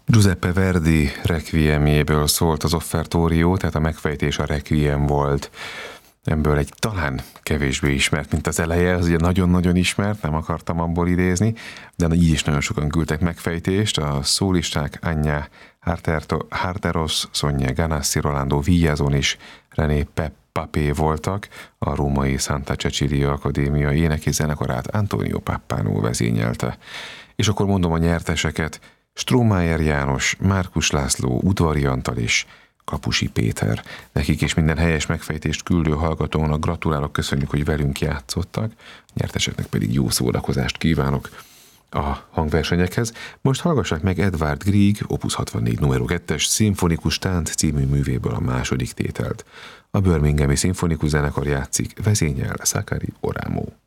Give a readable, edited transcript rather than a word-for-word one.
Giuseppe Verdi requiemjéből szólt az offertórió, tehát a megfejtés a requiem volt. Ebből egy talán kevésbé ismert, mint az eleje, az ugye nagyon-nagyon ismert, nem akartam abból idézni, de így is nagyon sokan küldtek megfejtést. A szólisták Anya Harteros, Sonia Ganassi, Rolando Villazon és René Papé voltak, a római Santa Cecilia Akadémia éneki zenekarát Antonio Pappano vezényelte. És akkor mondom a nyerteseket: Strohmayer János, Márkus László, Udvari Antal és Kapusi Péter. Nekik és minden helyes megfejtést küldő hallgatónak gratulálok, köszönjük, hogy velünk játszottak, nyerteseknek pedig jó szórakozást kívánok a hangversenyekhez. Most hallgassák meg Edvard Grieg Opus 64 nr. 2-es szimfonikus tánc című művéből a második tételt. A Birminghami Szimfonikus Zenekar játszik, vezényel Sakari Oramo.